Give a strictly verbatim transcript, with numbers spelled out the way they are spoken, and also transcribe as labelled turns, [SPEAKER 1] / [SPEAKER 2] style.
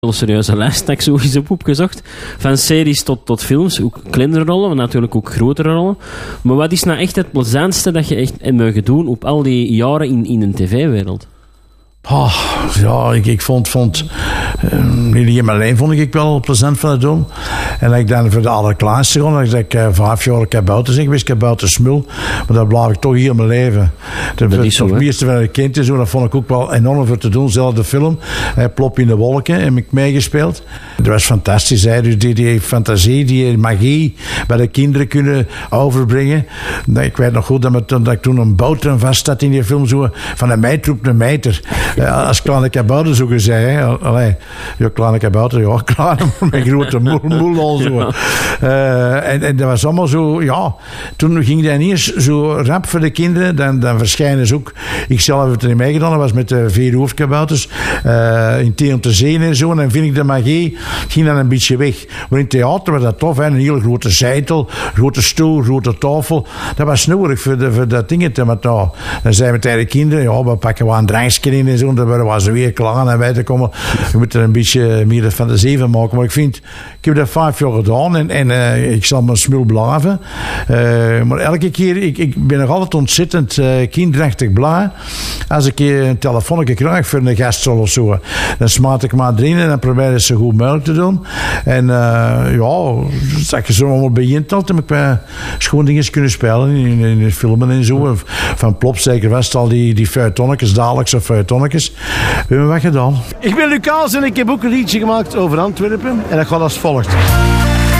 [SPEAKER 1] Een serieuze lijst dat ik zo eens heb opgezocht. Van series tot, tot films, ook kleinere rollen, maar natuurlijk ook grotere rollen. Maar wat is nou echt het plezantste dat je echt hebt mogen doen op al die jaren in, in een tv-wereld?
[SPEAKER 2] Oh, ja, ik, ik vond, vond uh, Lili alleen vond ik wel plezant van het doen. En dat ik dan voor de allerkleinste gewoon, dat ik uh, vijf jaar kabouter zeg, ik kabouter smul, maar dat blijf ik toch hier mijn leven. Dat, dat is toch het meeste van het kind en zo, dat vond ik ook wel enorm voor te doen. Zelfs de film, uh, Plop in de wolken, heb ik meegespeeld. Dat was fantastisch, hè? Dus die, die fantasie, die magie bij de kinderen kunnen overbrengen. Ik weet nog goed dat, me, dat ik toen een boot vast had in die film, zo, van een meter op een meter. Ja, als kleine kabouter zo gezegd, hè. Allee, ja, kleine kabouter, ja, klaar, met grote moel, moel al zo. Ja. Uh, en, en dat was allemaal zo, ja, toen ging dat eerst zo rap voor de kinderen, dan, dan verschijnen ze ook, ik zelf heb het er niet meegedaan, dat was met de vier hoofdkabouters, uh, in Thee om te Zeen en zo, en dan vind ik de magie, ging dan een beetje weg. Maar in theater was dat tof, hè, een hele grote zeitel, grote stoel, grote tafel, dat was nodig voor, de, voor dat ding te met nou, dan zeiden we tegen de kinderen, ja, we pakken wel een drankje in en zo, dan waren ze weer klaar en wij te komen. Je moet er een beetje meer de fantasie van maken. Maar ik vind, ik heb dat vijf jaar gedaan en, en uh, ik zal mijn smul blijven. Uh, maar elke keer, ik, ik ben nog altijd ontzettend uh, kinderachtig blij. Als ik een telefoonnetje krijg voor een gastrol of zo, dan smaat ik maar erin en dan probeer ik het zo goed mogelijk te doen. En uh, ja, dat je zo allemaal begint altijd met uh, schoon dingen kunnen spelen in, in, in filmen en zo. Van Plop zeker vast al die, die feuilletonnetjes, dagelijkse feuilletonnetjes. We hebben wat gedaan. Ik ben Lucas en ik heb ook een liedje gemaakt over Antwerpen. En dat gaat als volgt.